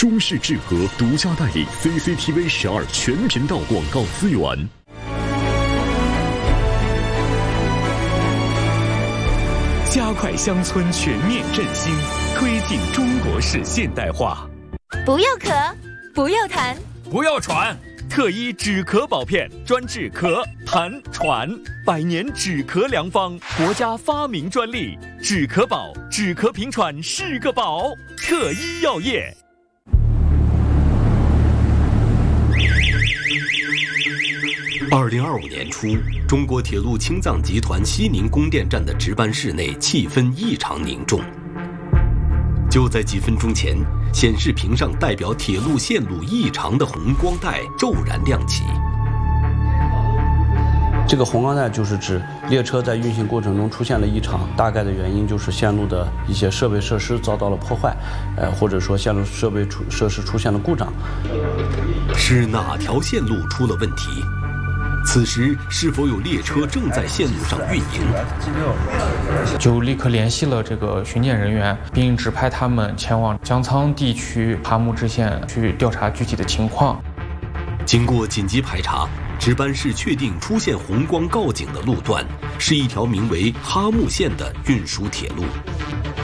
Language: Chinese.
中视智和独家代理 CCTV 12全频道广告资源。 加快乡村全面振兴，推进中国式现代化。 不要咳，不要痰， 不要喘。特医止咳宝片专治咳、痰、喘，100年止咳良方，国家发明专利。止咳宝，止咳平喘是个宝。特医药业。 2025年初，中国铁路青藏集团西宁供电站的值班室内气氛异常凝重。就在几分钟前，显示屏上代表铁路线路异常的红光带骤然亮起。 这个红光带就是指列车在运行过程中出现了异常，大概的原因就是线路的一些设备设施遭到了破坏，或者说线路设备设施出现了故障。 是哪条线路出了问题？此时是否有列车正在线路上运营？ 就立刻联系了这个巡检人员，并指派他们前往江苍地区哈木支线去调查具体的情况。 经过紧急排查，值班室确定出现红光告警的路段是一条名为哈木线的运输铁路。